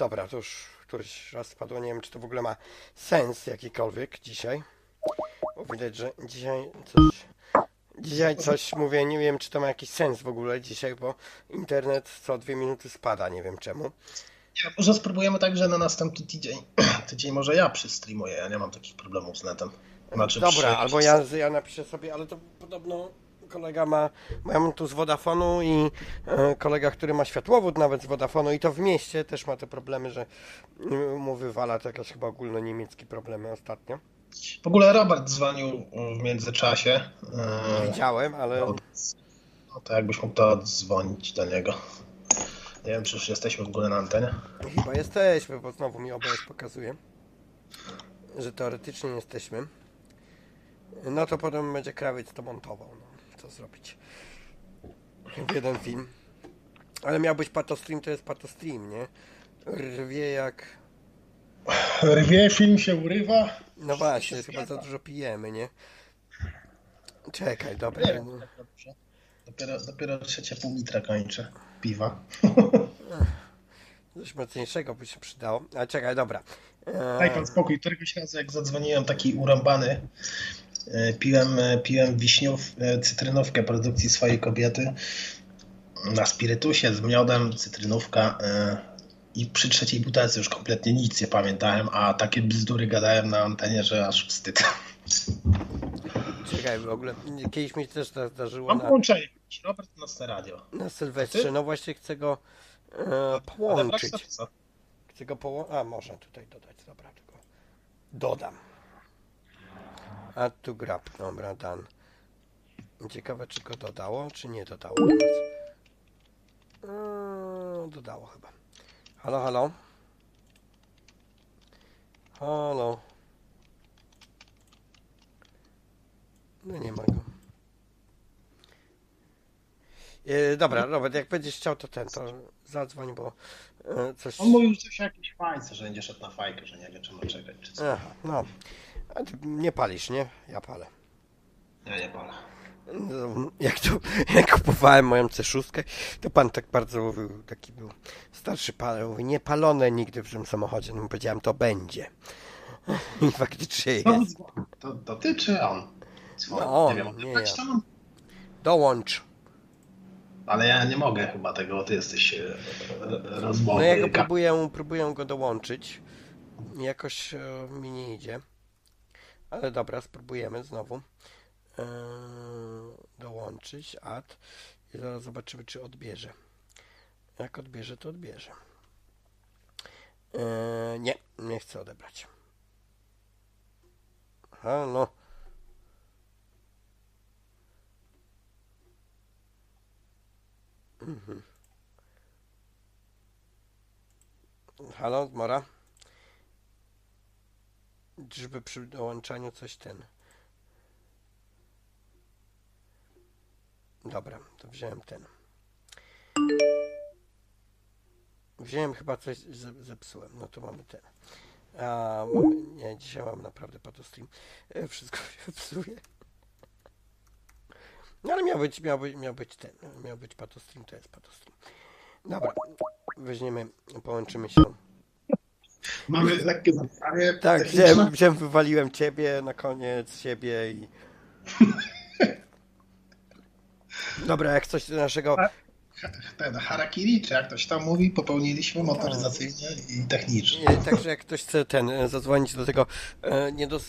Dobra, to już któryś raz spadło. Nie wiem, czy to w ogóle ma sens jakikolwiek dzisiaj. Bo widać, że dzisiaj coś mówię, nie wiem, czy to ma jakiś sens w ogóle dzisiaj, bo internet co 2 minuty spada, nie wiem czemu. Nie, może spróbujemy tak, że na następny tydzień może ja przystreamuję, ja nie mam takich problemów z netem. Znaczy Dobra, albo ja napiszę sobie, ale to podobno kolega ma, bo ja mam tu z Vodafonu i kolega, który ma światłowód nawet z Vodafonu i to w mieście też ma te problemy, że mu wywala to jakieś chyba ogólnoniemieckie problemy ostatnio. W ogóle Robert dzwonił w międzyczasie. Widziałem, ale... No to jakbyś mógł to odzwonić do niego. Nie wiem, czy już jesteśmy w ogóle na antenie. Chyba jesteśmy, bo znowu mi OBS pokazuje, że teoretycznie jesteśmy. No to potem będzie krawiec to montował. No, co zrobić? W jeden film. Ale miał być patostream, to jest patostream, nie? Rwie jak... Rwie, film się urywa. No właśnie, chyba za dużo pijemy, nie? Czekaj, dobra. Nie, dopiero trzecie pół litra kończę piwa. Coś mocniejszego by się przydało. A czekaj, dobra. Daj pan spokój. Któregoś razu jak zadzwoniłem taki urąbany, piłem cytrynówkę produkcji swojej kobiety na spirytusie z miodem, cytrynówka i przy trzeciej butelce już kompletnie nic nie pamiętałem, a takie bzdury gadałem na antenie, że aż wstyd. Czekaj, w ogóle kiedyś mi też zdarzyło Mam połączenie. Robert na radio. na Sylwestrze. No właśnie chcę go połączyć. Chcę go połączyć. A, można tutaj dodać. Dobra, tylko dodam. Add to grab. Dobra, dan. Ciekawe, czy go dodało, czy nie dodało. Dodało chyba. Halo, halo. Halo. No nie ma go. Dobra, Robert, jak będziesz chciał, to zadzwoń, bo coś... On mówił coś o jakiejś fajce, że będzie szedł na fajkę, że nie wie, czy ma czekać, czy co. Aha, no. A ty nie palisz, nie? Ja palę. Ja nie palę. No, jak kupowałem moją C6, to pan tak bardzo mówił, taki był starszy pan, mówi, nie palone nigdy w tym samochodzie. No powiedziałem, to będzie. I faktycznie jest. To ty czy on? No on, nie wiem, nie ja. tam? Dołącz. Ale ja nie mogę chyba tego, bo ty jesteś rozmowy. No ja go próbuję go dołączyć. Jakoś mi nie idzie. Ale dobra, spróbujemy znowu. Dołączyć, add. I zaraz zobaczymy, czy odbierze. Jak odbierze, to odbierze. Nie chcę odebrać. Halo. Halo, Mora? Czyżby przy dołączaniu coś Dobra, to wziąłem Wziąłem chyba coś, zepsułem. No to mamy nie, dzisiaj mam naprawdę patostream. Wszystko się psuje. No ale miał być patostream, to jest patostream. Dobra, połączymy się. Mamy lekkie zapytanie. Tak, wywaliłem ciebie na koniec, siebie i... Dobra, jak coś do naszego... Ten harakiri, czy jak ktoś tam mówi, popełniliśmy motoryzacyjnie i technicznie. Także jak ktoś chce zadzwonić do tego